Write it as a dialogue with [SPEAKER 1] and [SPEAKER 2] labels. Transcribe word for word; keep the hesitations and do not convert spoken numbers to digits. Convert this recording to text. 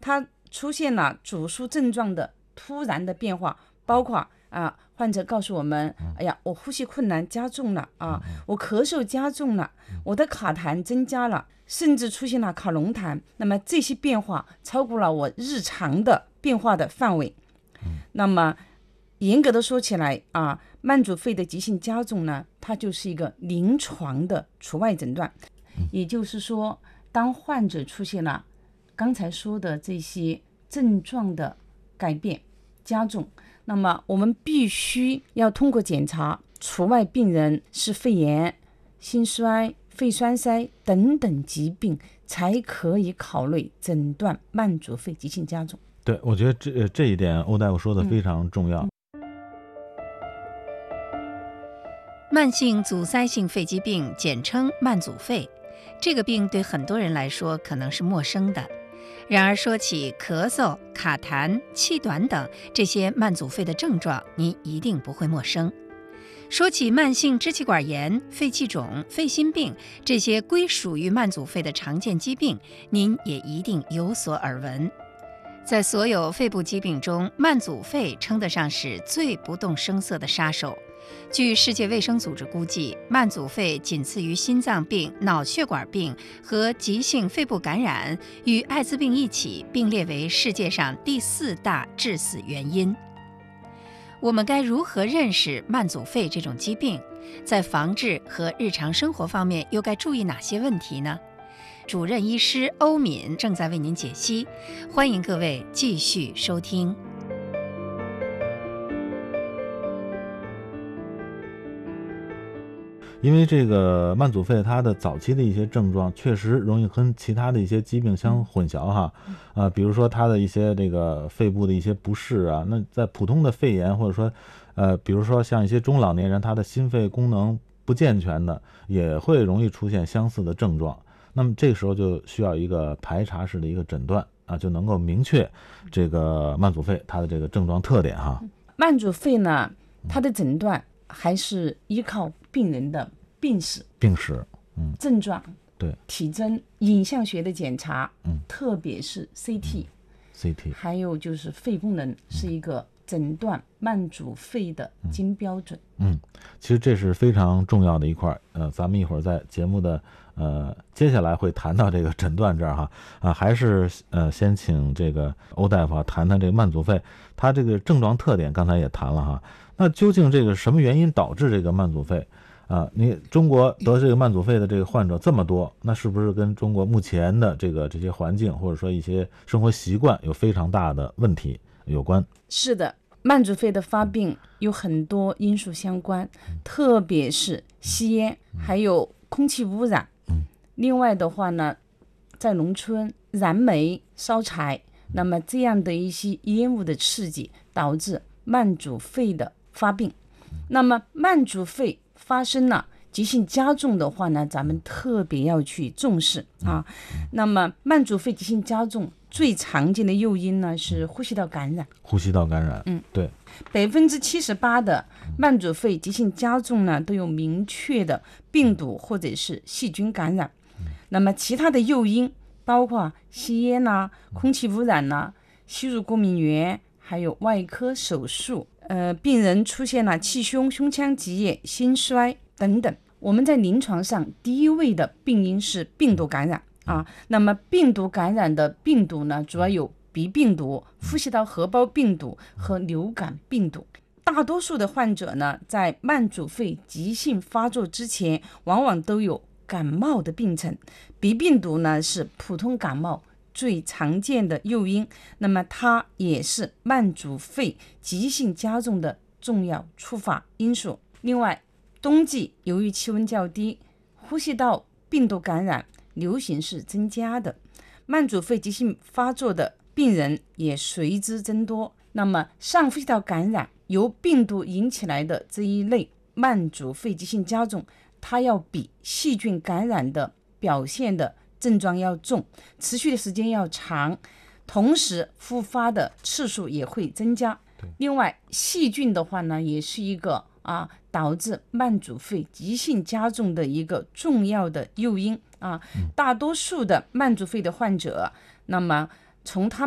[SPEAKER 1] 它出现了主诉症状的突然的变化，包括啊，患者告诉我们，哎呀，我呼吸困难加重了啊，我咳嗽加重了，我的卡痰增加了，甚至出现了卡龙痰。那么这些变化超过了我日常的变化的范围。那么严格的说起来啊，慢阻肺的急性加重呢，它就是一个临床的除外诊断。也就是说，当患者出现了刚才说的这些症状的改变加重，那么我们必须要通过检查除外病人是肺炎、心衰、肺栓塞等等疾病，才可以考虑诊断慢阻肺急性加重。
[SPEAKER 2] 对，我觉得这这一点欧大夫说的非常重要。
[SPEAKER 3] 嗯、慢性阻塞性肺疾病简称慢阻肺，这个病对很多人来说可能是陌生的。然而说起咳嗽、卡痰、气短等这些慢阻肺的症状，您一定不会陌生。说起慢性支气管炎、肺气肿、肺心病这些归属于慢阻肺的常见疾病，您也一定有所耳闻。在所有肺部疾病中，慢阻肺称得上是最不动声色的杀手。据世界卫生组织估计，慢阻肺仅次于心脏病、脑血管病和急性肺部感染，与艾滋病一起并列为世界上第四大致死原因。我们该如何认识慢阻肺这种疾病？在防治和日常生活方面又该注意哪些问题呢？主任医师欧敏正在为您解析，欢迎各位继续收听。
[SPEAKER 2] 因为这个慢阻肺它的早期的一些症状确实容易跟其他的一些疾病相混淆哈，呃，比如说它的一些这个肺部的一些不适啊，那在普通的肺炎或者说呃，比如说像一些中老年人他的心肺功能不健全的，也会容易出现相似的症状。那么这个时候就需要一个排查式的一个诊断啊，就能够明确这个慢阻肺它的这个症状特点哈。
[SPEAKER 1] 慢阻肺呢，它的诊断还是依靠病人的病史、
[SPEAKER 2] 病史、嗯，
[SPEAKER 1] 症状、
[SPEAKER 2] 对、
[SPEAKER 1] 体征、影像学的检查，
[SPEAKER 2] 嗯，
[SPEAKER 1] 特别是 C T、
[SPEAKER 2] 嗯、C T，
[SPEAKER 1] 还有就是肺功能是一个诊断慢阻肺的金标准。
[SPEAKER 2] 嗯，嗯其实这是非常重要的一块，呃，咱们一会儿在节目的呃接下来会谈到这个诊断这儿哈，啊，还是呃先请这个欧大夫啊谈谈这个慢阻肺，它这个症状特点，刚才也谈了哈。那究竟这个什么原因导致这个慢阻肺啊？你中国得这个慢阻肺的这个患者这么多，那是不是跟中国目前的这个这些环境或者说一些生活习惯有非常大的问题有关？
[SPEAKER 1] 是的，慢阻肺的发病有很多因素相关，特别是吸烟，还有空气污染。
[SPEAKER 2] 嗯，
[SPEAKER 1] 另外的话呢，在农村燃煤烧柴，那么这样的一些烟雾的刺激，导致慢阻肺的发病。那么慢阻肺发生了急性加重的话呢，咱们特别要去重视啊。那么慢阻肺急性加重最常见的诱因呢是呼吸道感染。
[SPEAKER 2] 呼吸道感染，
[SPEAKER 1] 嗯，
[SPEAKER 2] 对，
[SPEAKER 1] 百分之七十八的慢阻肺急性加重呢都有明确的病毒或者是细菌感染。那么其他的诱因包括吸烟呐、空气污染呐、吸入过敏源，还有外科手术。呃，病人出现了气胸、胸腔积液、心衰等等。我们在临床上第一位的病因是病毒感染啊。那么病毒感染的病毒呢，主要有鼻病毒、呼吸道合胞病毒和流感病毒。大多数的患者呢，在慢阻肺急性发作之前，往往都有感冒的病程。鼻病毒呢，是普通感冒最常见的诱因，那么它也是慢阻肺急性加重的重要触发因素。另外，冬季由于气温较低，呼吸道病毒感染流行是增加的，慢阻肺急性发作的病人也随之增多。那么上呼吸道感染由病毒引起来的这一类慢阻肺急性加重，它要比细菌感染的表现的症状要重，持续的时间要长，同时复发的次数也会增加。另外，细菌的话呢，也是一个啊导致慢阻肺急性加重的一个重要的诱因啊。大多数的慢阻肺的患者，那么从他